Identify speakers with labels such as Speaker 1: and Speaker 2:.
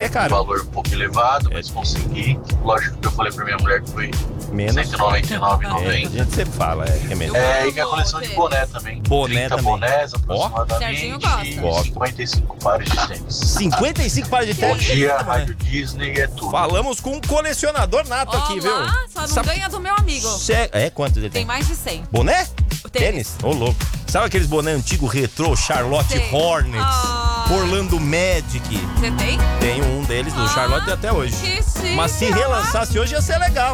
Speaker 1: é caro.
Speaker 2: Um valor um pouco elevado, mas consegui. Lógico que eu falei pra minha mulher que foi
Speaker 1: Menos.
Speaker 2: R$199,90.
Speaker 1: A gente sempre fala, que é menos.
Speaker 2: E minha coleção de boné também.
Speaker 1: Boné
Speaker 2: 30
Speaker 1: também.
Speaker 2: bonés
Speaker 3: Serginho
Speaker 2: aproximadamente.
Speaker 3: gosta.
Speaker 2: E 55 pares de tênis.
Speaker 1: 55 pares de
Speaker 2: Bom
Speaker 1: tênis.
Speaker 2: dia,
Speaker 1: Eita,
Speaker 2: Rádio Disney é tudo.
Speaker 1: falamos com um colecionador nato aqui, viu?
Speaker 3: Só não ganha do meu amigo.
Speaker 1: Quanto ele
Speaker 3: Tem
Speaker 1: tem?
Speaker 3: mais de 100.
Speaker 1: Boné?
Speaker 3: Tênis.
Speaker 1: Ô, louco. Sabe aqueles boné antigo retrô, Charlotte
Speaker 3: Sei.
Speaker 1: Hornets,
Speaker 3: Ah.
Speaker 1: Orlando Magic?
Speaker 3: Você tem?
Speaker 1: Tenho um deles, do Charlotte até hoje.
Speaker 3: Que chique.
Speaker 1: Mas se relançasse hoje ia ser legal.